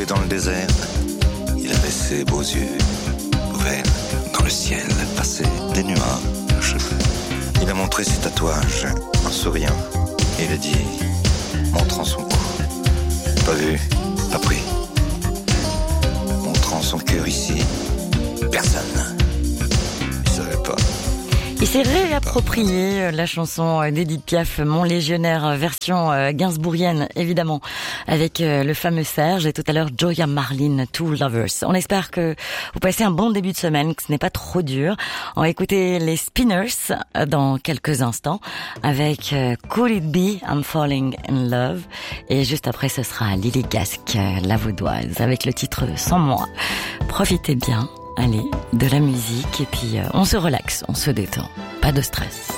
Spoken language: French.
marché dans le désert. Il avait ses beaux yeux ouverts dans le ciel, passé des nuages. Il a montré ses tatouages en souriant. Il a dit, montrant son cou, pas vu, pas pris. Montrant son cœur ici, personne. Il savait pas. Il s'est réapproprié la chanson d'Édith Piaf, Mon Légionnaire, version gainsbourgienne, évidemment, avec le fameux Serge et tout à l'heure Joya Marlin, Two Lovers. On espère que vous passez un bon début de semaine, que ce n'est pas trop dur. On va écouter les Spinners dans quelques instants avec Could It Be I'm Falling in Love, et juste après ce sera Lily Gasque, la vaudoise, avec le titre Sans moi. Profitez bien. Allez, de la musique et puis on se relaxe, on se détend. Pas de stress.